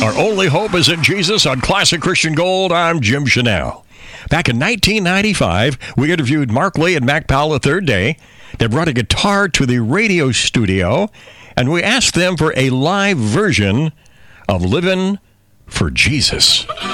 Our only hope is in Jesus on Classic Christian Gold. I'm Jim Chanel. Back in 1995, we interviewed Mark Lee and Mac Powell the third day. They brought a guitar to the radio studio, and we asked them for a live version of Livin' for Jesus.